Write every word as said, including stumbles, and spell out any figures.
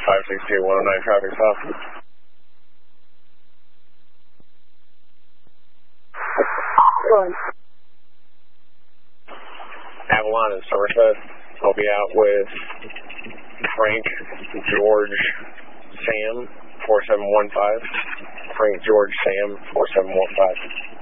five six two, one oh nine traffic stop. Run. Avalon and Somerset. I'll be out with Frank, George, Sam, four seven one five. Frank, George, Sam, four seven one five.